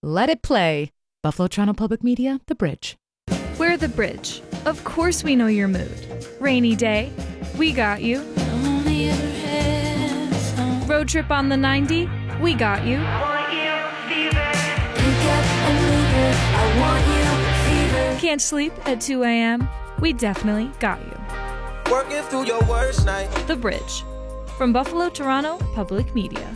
Let it play. Buffalo Toronto Public Media, The Bridge. We're The Bridge. Of course we know your mood. Rainy day, we got you. Road trip on the 90, we got you. Can't sleep at 2 a.m., we definitely got you. Working through your worst night. The Bridge. From Buffalo Toronto Public Media.